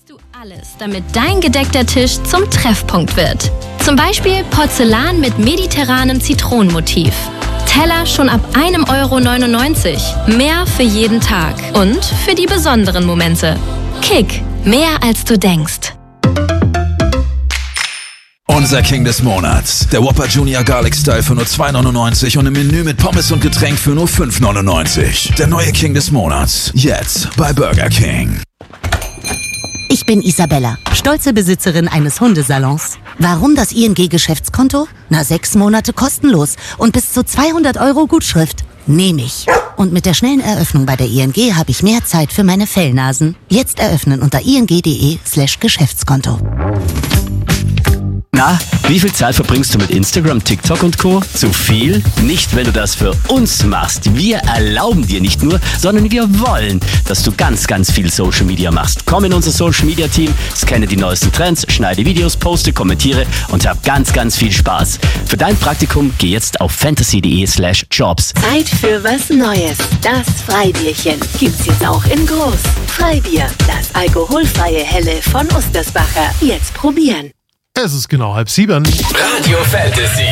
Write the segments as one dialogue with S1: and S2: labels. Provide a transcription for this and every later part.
S1: du alles, damit dein gedeckter Tisch zum Treffpunkt wird. Zum Beispiel Porzellan mit mediterranem Zitronenmotiv. Teller schon ab 1,99 €. Mehr für jeden Tag und für die besonderen Momente. Kick, mehr als du denkst.
S2: Unser King des Monats. Der Whopper Junior Garlic Style für nur 2,99 € und im Menü mit Pommes und Getränk für nur 5,99 €. Der neue King des Monats. Jetzt bei Burger King.
S3: Ich bin Isabella, stolze Besitzerin eines Hundesalons. Warum das ING-Geschäftskonto? 6 Monate kostenlos und bis zu 200 € Gutschrift. Nehme ich. Und mit der schnellen Eröffnung bei der ING habe ich mehr Zeit für meine Fellnasen. Jetzt eröffnen unter ing.de/Geschäftskonto.
S4: Na, wie viel Zeit verbringst du mit Instagram, TikTok und Co.? Zu viel? Nicht, wenn du das für uns machst. Wir erlauben dir nicht nur, sondern wir wollen, dass du ganz, ganz viel Social Media machst. Komm in unser Social Media Team, scanne die neuesten Trends, schneide Videos, poste, kommentiere und hab ganz, ganz viel Spaß. Für dein Praktikum geh jetzt auf fantasy.de/jobs.
S5: Zeit für was Neues. Das Freibierchen gibt's jetzt auch in groß. Freibier, das alkoholfreie Helle von Ostersbacher. Jetzt probieren.
S6: Es ist genau 6:30.
S7: Radio Fantasy.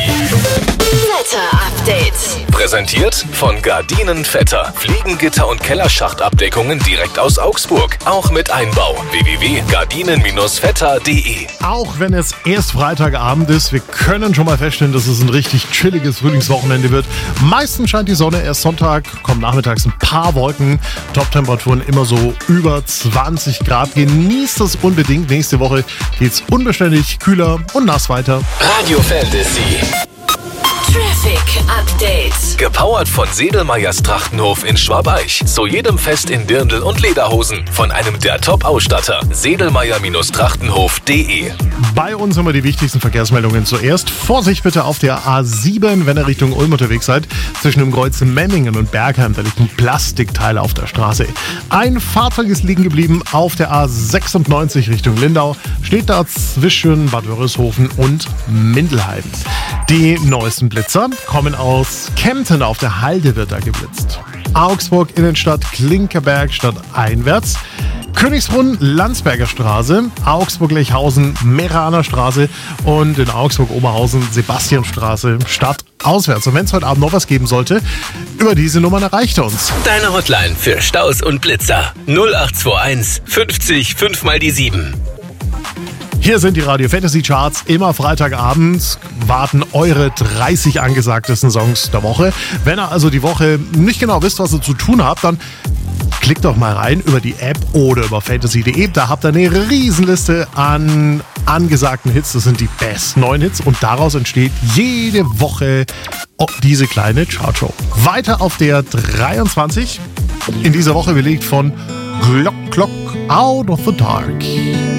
S5: Wetter-Update.
S7: Präsentiert von Gardinen Vetter. Fliegengitter und Kellerschachtabdeckungen direkt aus Augsburg. Auch mit Einbau. www.gardinen-vetter.de.
S6: Auch wenn es erst Freitagabend ist, wir können schon mal feststellen, dass es ein richtig chilliges Frühlingswochenende wird. Meistens scheint die Sonne, erst Sonntag, kommen nachmittags ein paar Wolken. Top-Temperaturen immer so über 20 Grad. Genießt es unbedingt. Nächste Woche geht's unbeständig kühler und nass weiter.
S7: Radio Fantasy.
S5: Traffic Update.
S7: Gepowert von Sedelmeyers Trachtenhof in Schwabeich. Zu jedem Fest in Dirndl und Lederhosen. Von einem der Top-Ausstatter. Sedelmeyer-Trachtenhof.de.
S6: Bei uns haben wir die wichtigsten Verkehrsmeldungen zuerst. Vorsicht bitte auf der A7, wenn ihr Richtung Ulm unterwegs seid. Zwischen dem Kreuz Memmingen und Bergheim, da liegt ein Plastikteil auf der Straße. Ein Fahrzeug ist liegen geblieben auf der A96 Richtung Lindau. Steht da zwischen Bad Wörishofen und Mindelheim. Die neuesten Blitzer kommen aus Kempten, auf der Halde wird da geblitzt. Augsburg Innenstadt, Klinkerberg stadteinwärts. Königsbrunn, Landsberger Straße, Augsburg-Lechhausen, Meraner Straße und in Augsburg-Oberhausen, Sebastianstraße stadtauswärts. Und wenn es heute Abend noch was geben sollte, über diese Nummern erreicht ihr uns.
S7: Deine Hotline für Staus und Blitzer. 0821 50 5 mal die 7.
S6: Hier sind die Radio Fantasy Charts. Immer Freitagabend warten eure 30 angesagtesten Songs der Woche. Wenn ihr also die Woche nicht genau wisst, was ihr zu tun habt, dann klickt doch mal rein über die App oder über fantasy.de. Da habt ihr eine Riesenliste an angesagten Hits. Das sind die besten 9 Hits und daraus entsteht jede Woche diese kleine Chartshow. Weiter auf der 23. In dieser Woche belegt von Glock Out of the Dark.